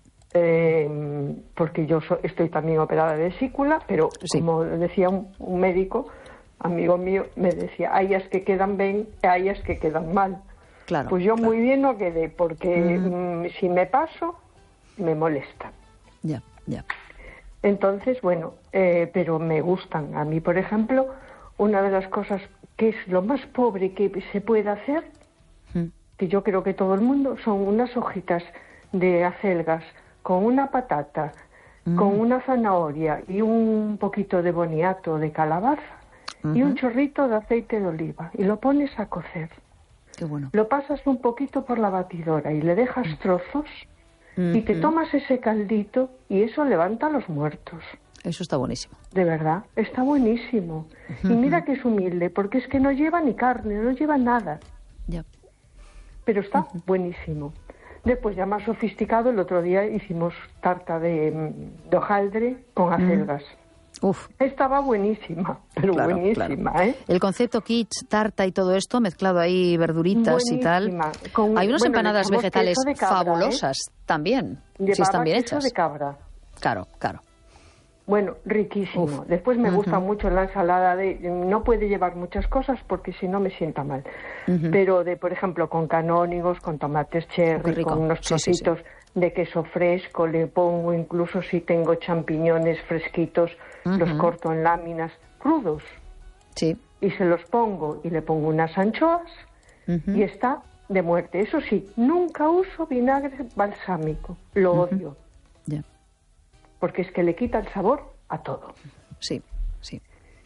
eh, porque yo so, estoy también operada de vesícula, pero sí. como decía un, un médico, amigo mío, me decía, hay as que quedan bien, hay as que quedan mal. Claro, pues yo claro. muy bien no quedé, porque mm. Mm, si me paso, me molesta. Ya, ya. Entonces, bueno, eh, pero me gustan. A mí, por ejemplo, una de las cosas que es lo más pobre que se puede hacer, mm. que yo creo que todo el mundo, son unas hojitas de acelgas con una patata, mm. con una zanahoria y un poquito de boniato de calabaza uh-huh. y un chorrito de aceite de oliva y lo pones a cocer. Qué bueno. Lo pasas un poquito por la batidora y le dejas mm. trozos mm-hmm. y te tomas ese caldito y eso levanta a los muertos. Eso está buenísimo. De verdad, está buenísimo. Uh-huh. Y mira que es humilde, porque es que no lleva ni carne, no lleva nada. Ya. Pero está uh-huh. buenísimo. Después, ya más sofisticado, el otro día hicimos tarta de, de hojaldre con acelgas. Uh-huh. Uf. Estaba buenísima, pero claro, buenísima, claro. ¿eh? El concepto kitsch, tarta y todo esto, mezclado ahí verduritas buenísima. Y tal. Con, Hay unas bueno, empanadas vegetales de cabra, fabulosas ¿eh? También, Llevaba si están bien queso hechas. De cabra. Claro, claro. Bueno, riquísimo. Uf. Después me uh-huh. gusta mucho la ensalada de... No puede llevar muchas cosas porque si no me sienta mal. Uh-huh. Pero de, por ejemplo, con canónigos, con tomates cherry, con unos trocitos sí, sí, sí. de queso fresco, le pongo incluso si tengo champiñones fresquitos, uh-huh. los corto en láminas crudos. Sí. Y se los pongo y le pongo unas anchoas uh-huh. y está de muerte. Eso sí, nunca uso vinagre balsámico. Lo uh-huh. odio. Ya. Yeah. Porque es que le quita el sabor a todo. Sí, sí.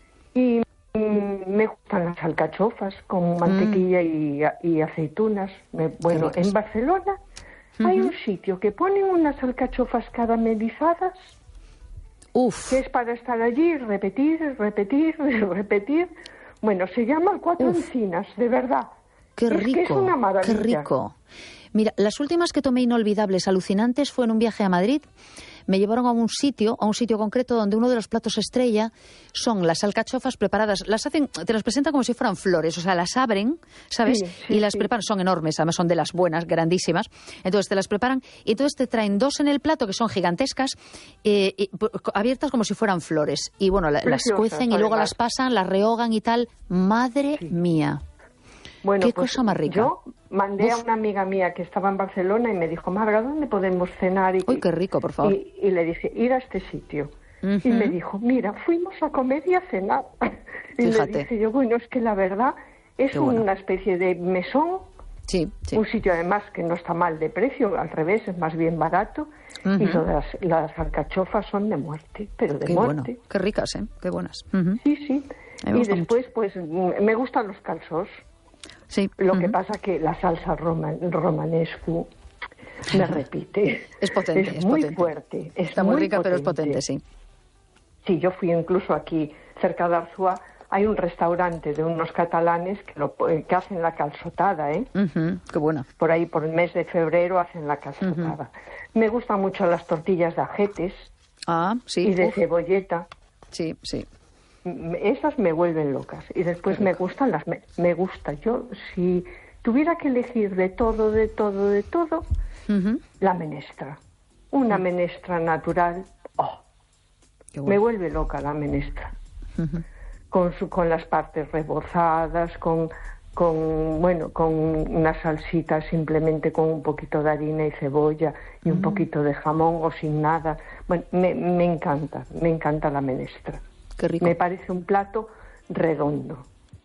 Y mm, me gustan las alcachofas con mantequilla mm. y, y aceitunas. Me, bueno, en Barcelona uh-huh. hay un sitio que ponen unas alcachofas caramelizadas. Uf. Que es para estar allí, repetir, repetir, repetir. Bueno, se llama Cuatro Uf. Encinas, de verdad. Qué es rico, que es una maravilla. Qué rico. Mira, las últimas que tomé inolvidables, alucinantes, fue en un viaje a Madrid. Me llevaron a un sitio, a un sitio concreto donde uno de los platos estrella son las alcachofas preparadas. Las hacen, te las presentan como si fueran flores, o sea, las abren, ¿sabes? Sí, sí, y las sí. preparan, son enormes, además son de las buenas, grandísimas. Entonces te las preparan y entonces te traen dos en el plato que son gigantescas, eh, y, abiertas como si fueran flores. Y bueno, la, las cuecen y luego las pasan, las rehogan y tal. Madre sí. mía. Bueno, qué pues cosa más rica. Yo mandé Uf. a una amiga mía que estaba en Barcelona y me dijo, Marga, ¿dónde podemos cenar? Y, Uy, qué rico, por favor. Y, y le dije, ir a este sitio. Uh-huh. Y me dijo, mira, fuimos a comer y a cenar. Y Fíjate. le dije yo, bueno, es que la verdad es qué una bueno. especie de mesón. Sí, sí. Un sitio además que no está mal de precio, al revés, es más bien barato. Uh-huh. Y todas las alcachofas son de muerte, pero de qué muerte. Bueno. Qué ricas, ¿eh? Qué buenas. Uh-huh. Sí, sí. Y después, mucho. pues, me gustan los calzos. Sí. Lo uh-huh. que pasa que la salsa roman, romanescu me repite. Es potente, es, es muy potente. fuerte. Es Está muy rica, potente. pero es potente, sí. Sí, yo fui incluso aquí, cerca de Arzúa, hay un restaurante de unos catalanes que, lo, que hacen la calzotada, ¿eh? Uh-huh. Qué buena. Por ahí, por el mes de febrero, hacen la calzotada. Uh-huh. Me gustan mucho las tortillas de ajetes. Ah, sí. Y de Uf. cebolleta. Sí, sí. Esas me vuelven locas. Y después me gustan las... Me, me gusta. Yo, si tuviera que elegir de todo, de todo, de todo, uh-huh. la menestra. Una uh-huh. menestra natural. ¡Oh! Bueno. Me vuelve loca la menestra. Uh-huh. Con, su, con las partes rebozadas, con, con, bueno, con una salsita simplemente con un poquito de harina y cebolla y uh-huh. un poquito de jamón o sin nada. Bueno, me, me encanta, me encanta la menestra. Qué rico. Me parece un plato redondo.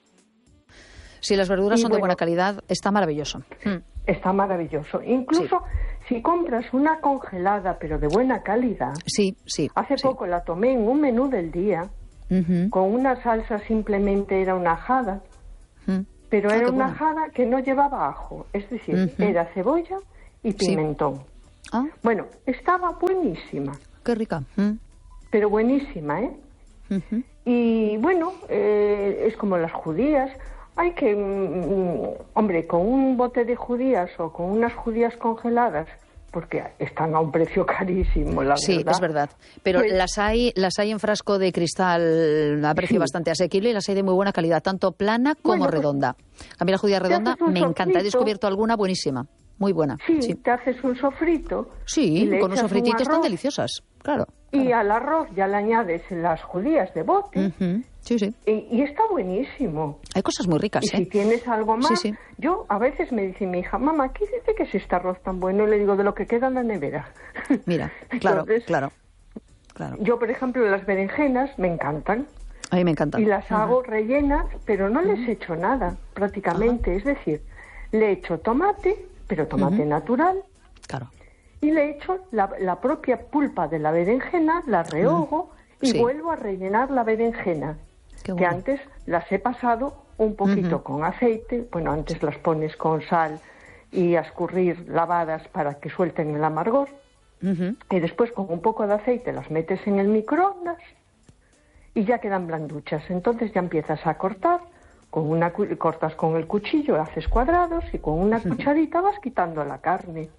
Si las verduras y son bueno, de buena calidad, está maravilloso. Está maravilloso. Incluso sí. si compras una congelada, pero de buena calidad. Sí, sí. Hace sí. poco la tomé en un menú del día. uh-huh. con una salsa simplemente era una ajada, uh-huh. pero era ah, una bueno. ajada que no llevaba ajo, es decir, uh-huh. era cebolla y pimentón. Sí. Ah. Bueno, estaba buenísima. Qué rica. Uh-huh. Pero buenísima, ¿eh? Uh-huh. Y bueno, eh, es como las judías. Hay que, mm, hombre, con un bote de judías o con unas judías congeladas, porque están a un precio carísimo, la sí, verdad. Sí, es verdad. Pero pues, las hay las hay en frasco de cristal a precio sí. bastante asequible y las hay de muy buena calidad, tanto plana como bueno, redonda. A mí la judía redonda me sofrito. encanta. He descubierto alguna buenísima. Muy buena. Sí, sí, te haces un sofrito. Sí, con un sofritito están deliciosas, claro. Y claro. al arroz ya le añades las judías de bote. Uh-huh. Sí, sí. Y, y está buenísimo. Hay cosas muy ricas, y ¿eh? si tienes algo más, sí, sí. yo a veces me dice mi hija, mamá, ¿qué dice que es este arroz tan bueno? Y le digo, de lo que queda en la nevera. Mira, claro, Entonces, claro, claro. Yo, por ejemplo, las berenjenas me encantan. A mí me encantan. Y las uh-huh. hago rellenas, pero no uh-huh. les echo nada, prácticamente. Uh-huh. Es decir, le echo tomate, pero tomate uh-huh. natural. Claro. Y le echo la, la propia pulpa de la berenjena, la rehogo uh-huh. y sí. vuelvo a rellenar la berenjena. Qué bueno. Que antes las he pasado un poquito uh-huh. con aceite. Bueno, antes las pones con sal y a escurrir lavadas para que suelten el amargor. Uh-huh. Y después con un poco de aceite las metes en el microondas y ya quedan blanduchas. Entonces ya empiezas a cortar. Con una cortas con el cuchillo, haces cuadrados y con una cucharita vas quitando la carne.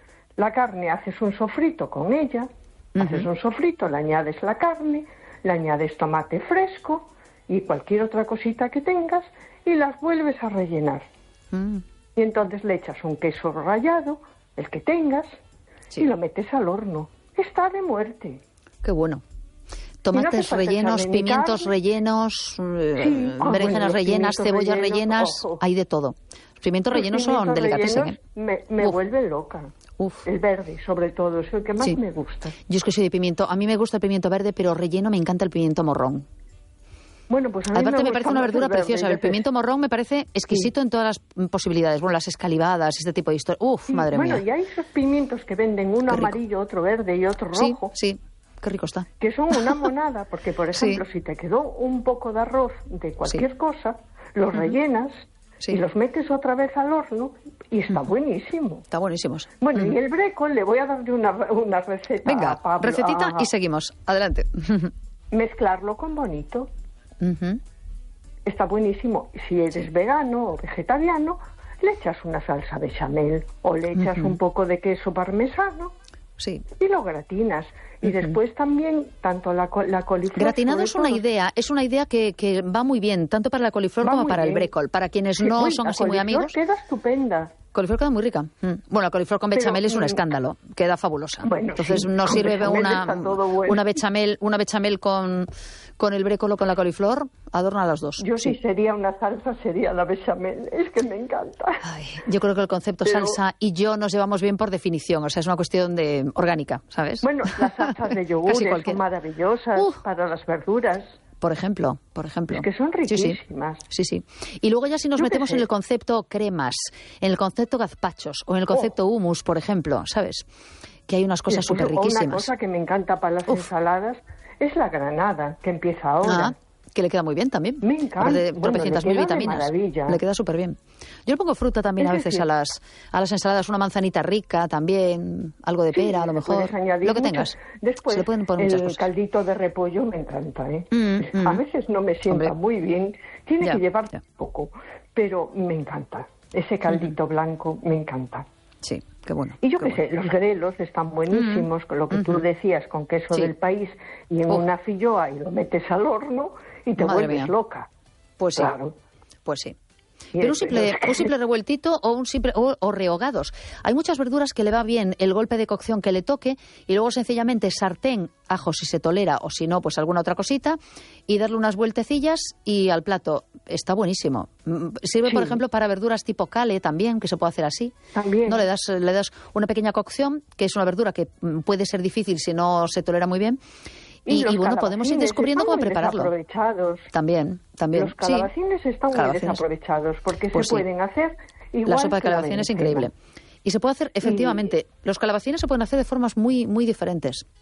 La carne haces un sofrito con ella, uh-huh. haces un sofrito, le añades la carne, le añades tomate fresco y cualquier otra cosita que tengas y las vuelves a rellenar. Uh-huh. Y entonces le echas un queso rallado, el que tengas, sí. y lo metes al horno. Está de muerte. Qué bueno. Tomates no rellenos, pimientos rellenos, eh, sí, oh, berenjenas bueno, rellenas, cebollas rellenos, rellenas, ojo. Hay de todo. Los pimientos los rellenos pimientos son delicatessen. ¿Eh? Me, me vuelve loca. Uf. El verde, sobre todo, es el que más sí. me gusta. Yo es que soy de pimiento. A mí me gusta el pimiento verde, pero relleno me encanta el pimiento morrón. Bueno, pues a mí Aparte me, me parece una verdura verde, preciosa. El pimiento morrón me parece exquisito sí. en todas las posibilidades. Bueno, las escalivadas, este tipo de historias. Uf, sí, madre bueno, mía. Bueno, y hay esos pimientos que venden, uno amarillo, otro verde y otro rojo. Sí, sí. Qué rico está. Que son una monada, porque, por ejemplo, sí. si te quedó un poco de arroz de cualquier sí. cosa, los uh-huh. rellenas sí. y los metes otra vez al horno y está uh-huh. buenísimo. Está buenísimo. Bueno, uh-huh. y el brécol le voy a darle una, una receta Venga, a Pablo. recetita a... y seguimos. Adelante. Mezclarlo con bonito. Uh-huh. Está buenísimo. Si eres sí. vegano o vegetariano, le echas una salsa bechamel o le echas uh-huh. un poco de queso parmesano sí. y lo gratinas. Y uh-huh. después también, tanto la, la coliflor... Gratinado es una todo, idea, es una idea que, que va muy bien, tanto para la coliflor como para bien. el brécol. Para quienes sí, no uy, son así muy amigos... queda estupenda. Coliflor queda muy rica. Mm. Bueno, la coliflor con bechamel Pero, es un escándalo, queda fabulosa. Bueno, Entonces sí, nos sirve una, bueno. una bechamel, una bechamel con, con el brécol o con la coliflor, adorna las dos. Yo sí. si sería una salsa, sería la bechamel, es que me encanta. Ay, yo creo que el concepto Pero... salsa y yo nos llevamos bien por definición, o sea, es una cuestión de orgánica, ¿sabes? Bueno, las salsas de yogur son maravillosas uh. para las verduras. Por ejemplo, por ejemplo. Es que son riquísimas. Sí, sí. sí, sí. Y luego ya si nos Yo metemos en el concepto cremas, en el concepto gazpachos o en el concepto oh. hummus, por ejemplo, ¿sabes? Que hay unas cosas súper riquísimas. Una cosa que me encanta para las Uf. ensaladas es la granada, que empieza ahora. Ah, que le queda muy bien también. Me encanta. De tropecientas bueno, mil vitaminas. Maravilla. Le queda súper bien. Yo le pongo fruta también es a veces a las a las ensaladas, una manzanita rica también, algo de pera sí, a lo mejor, lo que tengas. Después, se le pueden poner el muchas cosas. Caldito de repollo me encanta, ¿eh? Mm, mm. A veces no me sienta Hombre. muy bien, tiene ya, que llevar ya. poco, pero me encanta. Ese caldito mm. blanco me encanta. Sí, qué bueno. Y yo qué qué sé, bueno. los grelos están buenísimos, mm. con lo que mm-hmm. tú decías, con queso sí. del país y en oh. una filloa y lo metes al horno y te Madre vuelves mía. loca. Pues sí, claro. pues sí. Pero un simple, un simple revueltito o un simple o, o rehogados. Hay muchas verduras que le va bien el golpe de cocción que le toque y luego sencillamente sartén, ajo si se tolera o si no, pues alguna otra cosita y darle unas vueltecillas y al plato. Está buenísimo. Sirve, sí. por ejemplo, para verduras tipo cale también, que se puede hacer así. También. No le das, le das una pequeña cocción, que es una verdura que puede ser difícil si no se tolera muy bien. Y, y, y bueno, podemos ir descubriendo cómo prepararlo. También, también. Los calabacines sí. están calabacines. muy desaprovechados porque pues se sí. pueden hacer igual. La sopa de calabacines es increíble. Y se puede hacer, efectivamente, y... los calabacines se pueden hacer de formas muy, muy diferentes.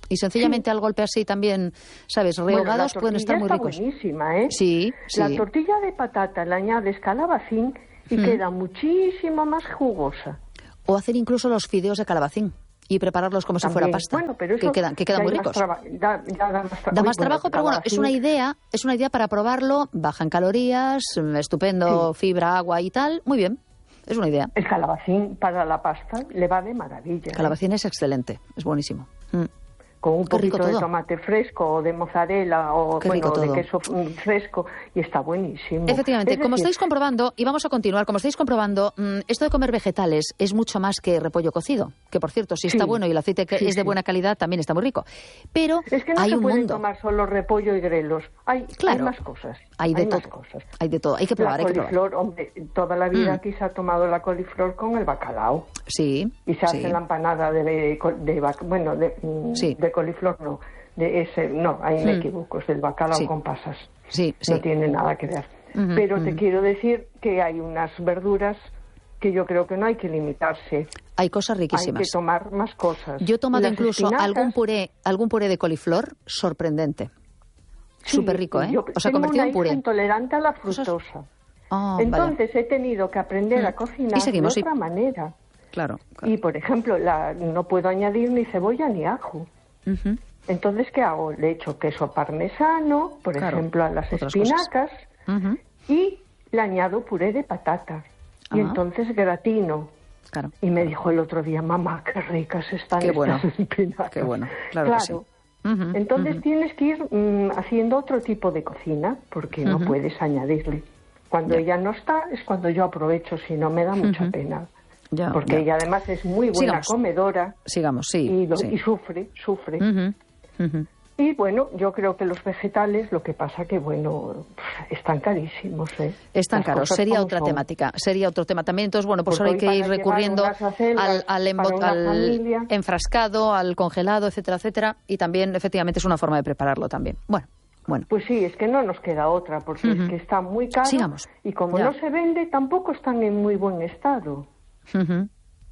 Y sencillamente sí. al golpe así también, ¿sabes? Rehogados bueno, pueden estar muy ricos. Está buenísima, ¿eh? Sí, sí. La tortilla de patata le añades calabacín y hmm. queda muchísimo más jugosa. O hacer incluso los fideos de calabacín y prepararlos como También. si fuera pasta, bueno, pero eso que quedan, que quedan muy ricos. Traba, da, da, da más, tra da más Uy, trabajo, bueno, pero bueno, es una idea, es una idea para probarlo, baja en calorías, estupendo, sí. fibra, agua y tal, muy bien, es una idea. El calabacín para la pasta le va de maravilla. El calabacín ¿eh? es excelente, es buenísimo. Mm. Con un poquito de tomate fresco o de mozzarella o bueno, de queso fresco y está buenísimo. Efectivamente, es como decir, estáis comprobando, y vamos a continuar, como estáis comprobando, mmm, esto de comer vegetales es mucho más que repollo cocido, que por cierto, si sí, está bueno y el aceite que sí, es de buena calidad también está muy rico. Pero es que no hay se un pueden mundo. tomar solo repollo y grelos, hay, claro, hay más cosas. Hay de hay todo. Más cosas. Hay de todo, hay que probar, la hay que coliflor, probar. Hombre, toda la vida mm. aquí se ha tomado la coliflor con el bacalao. Sí. Y se sí. hace la empanada de, de, de bueno, de, sí. de coliflor no, de ese, no, ahí me mm. equivoco, es del bacalao sí. con pasas. Sí, sí. No tiene nada que ver. Uh-huh, Pero uh-huh. te quiero decir que hay unas verduras que yo creo que no hay que limitarse. Hay cosas riquísimas. Hay que tomar más cosas. Yo he tomado Las incluso espinacas, algún puré, algún puré de coliflor sorprendente. sí, súper rico, ¿eh? Yo O sea, tengo convertido una en puré. hija intolerante a la fructosa. Oh, Entonces vaya. he tenido que aprender mm. a cocinar seguimos, de otra sí. manera. Claro, claro. Y, por ejemplo, la, no puedo añadir ni cebolla ni ajo. Uh-huh. Entonces, ¿qué hago? Le echo queso parmesano, por claro, ejemplo, a las otras espinacas, uh-huh. y le añado puré de patata. Ah. Y entonces gratino. Claro. Y me dijo el otro día, mamá, qué ricas están qué estas bueno. espinacas. Qué bueno, claro, claro. que sí. Uh-huh, Entonces uh-huh. tienes que ir mm, haciendo otro tipo de cocina, porque uh-huh. no puedes añadirle. Cuando ya. ella no está, es cuando yo aprovecho, si no me da mucha uh-huh. pena. Ya, porque ya. ella además es muy buena Sigamos. comedora. Sigamos, sí. Y, lo, sí. y sufre, sufre. Uh-huh, uh-huh. Y bueno, yo creo que los vegetales, lo que pasa que, bueno, están carísimos, ¿eh? Están Las caros, sería otra son. temática, sería otro tema también. Entonces, bueno, pues Porque ahora hay que ir recurriendo al, al, embo- al enfrascado, al congelado, etcétera, etcétera. Y también, efectivamente, es una forma de prepararlo también. Bueno, bueno. Pues sí, es que no nos queda otra, porque uh-huh. es que está muy caro. Sigamos. Y como ya. no se vende, tampoco están en muy buen estado. Uh-huh.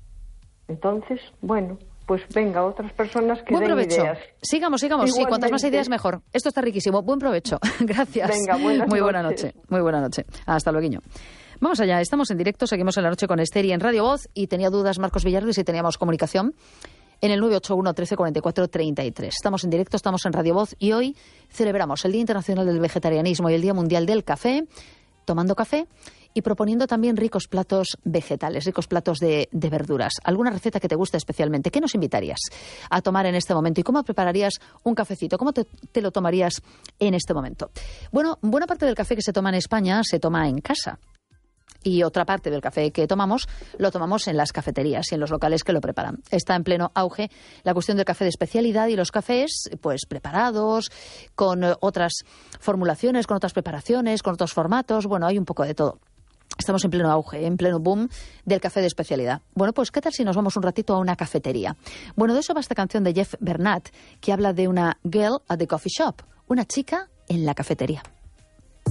Entonces, bueno... Pues venga, otras personas que Buen den provecho. ideas. Sigamos, sigamos. Igualmente. Sí, cuantas más ideas mejor. Esto está riquísimo. Buen provecho. Gracias. Venga, buenas Muy buena noches. noche. Muy buena noche. Hasta luego. Vamos allá. Estamos en directo. Seguimos en la noche con Esther y en Radio Voz. Y tenía dudas Marcos Villarreal si teníamos comunicación en el nueve ocho uno, trece, cuarenta y cuatro, treinta y tres. Estamos en directo, estamos en Radio Voz y hoy celebramos el Día Internacional del Vegetarianismo y el Día Mundial del Café, tomando café y proponiendo también ricos platos vegetales, ricos platos de, de verduras. ¿Alguna receta que te guste especialmente? ¿Qué nos invitarías a tomar en este momento? ¿Y cómo prepararías un cafecito? ¿Cómo te, te lo tomarías en este momento? Bueno, buena parte del café que se toma en España se toma en casa. Y otra parte del café que tomamos lo tomamos en las cafeterías y en los locales que lo preparan. Está en pleno auge la cuestión del café de especialidad y los cafés pues preparados, con otras formulaciones, con otras preparaciones, con otros formatos. Bueno, hay un poco de todo. Estamos en pleno auge, en pleno boom del café de especialidad. Bueno, pues ¿qué tal si nos vamos un ratito a una cafetería? Bueno, de eso va esta canción de Jeff Bernat, que habla de una girl at the coffee shop, una chica en la cafetería.